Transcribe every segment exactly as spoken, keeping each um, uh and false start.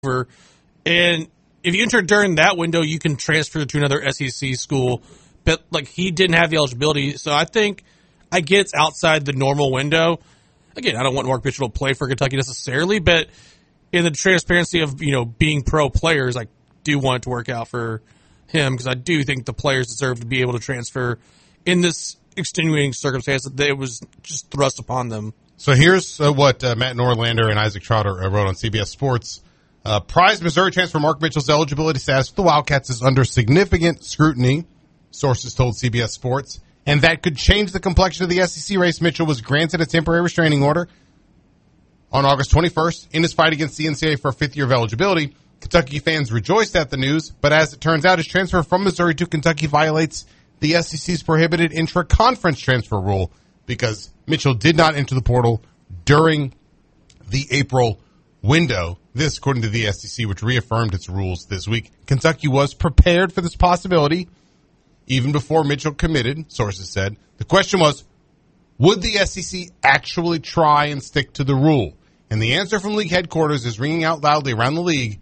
And if you enter during that window, you can transfer to another S E C school. But, like, he didn't have the eligibility. So I think I get it's outside the normal window. Again, I don't want Mark Mitchell to play for Kentucky necessarily, but in the transparency of, you know, being pro players, I do want it to work out for him because I do think the players deserve to be able to transfer in this extenuating circumstance that it was just thrust upon them. So here's uh, what uh, Matt Norlander and Isaac Trotter uh, wrote on C B S Sports. Uh, prized Missouri transfer Mark Mitchell's eligibility status for the Wildcats is under significant scrutiny, sources told C B S Sports, and that could change the complexion of the S E C race. Mitchell was granted a temporary restraining order on August twenty-first in his fight against the N C double A for a fifth year of eligibility. Kentucky fans rejoiced at the news, but as it turns out, his transfer from Missouri to Kentucky violates the S E C's prohibited intra-conference transfer rule because Mitchell did not enter the portal during the April window. This, according to the S E C, which reaffirmed its rules this week. Kentucky was prepared for this possibility even before Mitchell committed, sources said. The question was, would the S E C actually try and stick to the rule? And the answer from league headquarters is ringing out loudly around the league,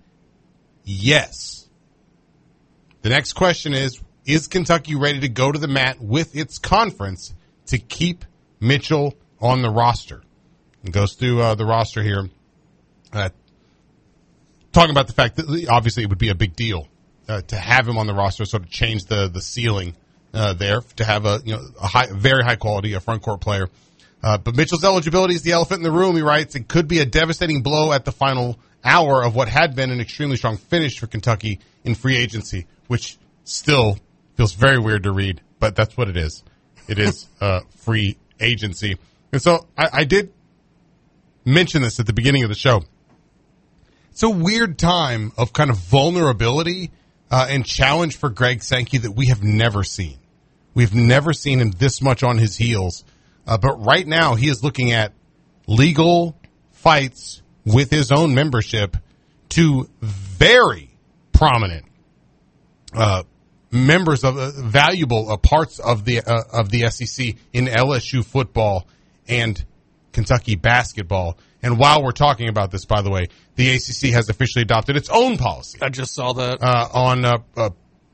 yes. The next question is, is Kentucky ready to go to the mat with its conference to keep Mitchell on the roster? It goes through uh, the roster here, uh, talking about the fact that obviously it would be a big deal uh, to have him on the roster, sort of change the the ceiling uh, there to have a you know a high, very high quality, a front court player. Uh, but Mitchell's eligibility is the elephant in the room. He writes it could be a devastating blow at the final hour of what had been an extremely strong finish for Kentucky in free agency, which still feels very weird to read, but that's what it is. It is uh, free agency. And so I, I did mention this at the beginning of the show. It's a weird time of kind of vulnerability uh, and challenge for Greg Sankey that we have never seen. We've never seen him this much on his heels. Uh, but right now he is looking at legal fights with his own membership to very prominent uh, members of uh, valuable uh, parts of the uh, of the S E C in L S U football and Kentucky basketball. And while we're talking about this, by the way, the A C C has officially adopted its own policy. I just saw that. Uh, on uh, uh,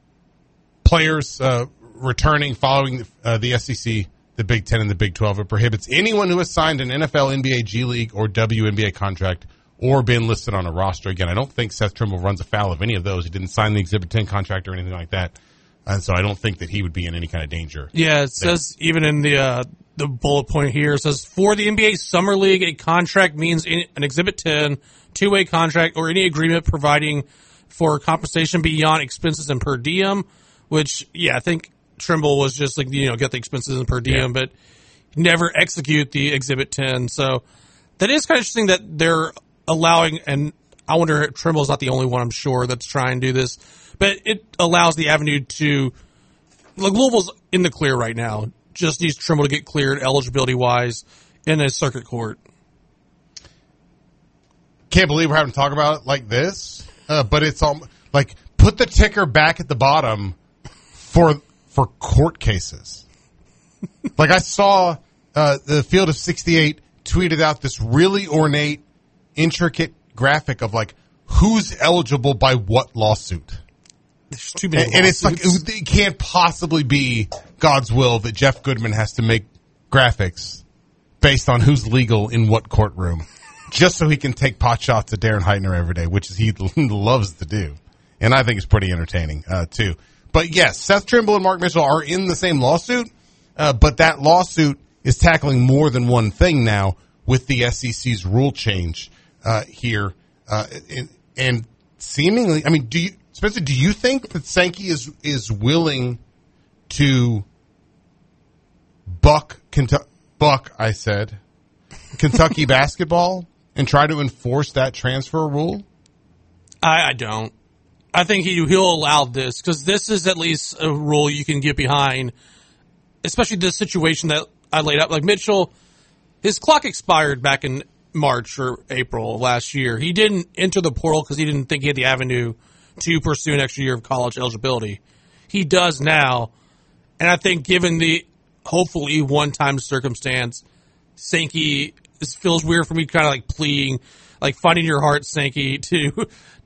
players uh, returning following uh, the S E C, the Big Ten, and the Big twelve. It prohibits anyone who has signed an N F L, N B A, G League, or W N B A contract or been listed on a roster. Again, I don't think Seth Trimble runs afoul of any of those. He didn't sign the Exhibit ten contract or anything like that. And so I don't think that he would be in any kind of danger. Yeah, it there. says even in the uh, the bullet point here, it says, for the N B A Summer League, a contract means an Exhibit ten, two-way contract, or any agreement providing for compensation beyond expenses and per diem, which, yeah, I think Trimble was just like, you know, get the expenses and per diem, yeah. but never execute the Exhibit ten. So that is kind of interesting that they're allowing, and I wonder if Trimble's not the only one, I'm sure, that's trying to do this, but it allows the avenue to, like, Louisville's in the clear right now. Just needs Trimble to get cleared eligibility-wise in a circuit court. Can't believe we're having to talk about it like this, uh, but it's um, like, put the ticker back at the bottom for for court cases. Like, I saw uh, the Field of sixty-eight tweeted out this really ornate, intricate graphic of, like, who's eligible by what lawsuit. There's too many and, and it's like, it can't possibly be God's will that Jeff Goodman has to make graphics based on who's legal in what courtroom, just so he can take pot shots at Darren Heitner every day, which he loves to do. And I think it's pretty entertaining, uh, too. But yes, Seth Trimble and Mark Mitchell are in the same lawsuit, uh, but that lawsuit is tackling more than one thing now with the S E C's rule change uh, here. Uh, and, and seemingly, I mean, do you, Spencer, do you think that Sankey is is willing to buck Kentucky, buck, I said, Kentucky basketball and try to enforce that transfer rule? I, I don't. I think he, he'll allow this because this is at least a rule you can get behind, especially this situation that I laid out. Like Mitchell, his clock expired back in March or April of last year. He didn't enter the portal because he didn't think he had the avenue to pursue an extra year of college eligibility. He does now, and I think given the hopefully one-time circumstance, Sankey it feels weird for me kind of like pleading, like finding your heart, Sankey, to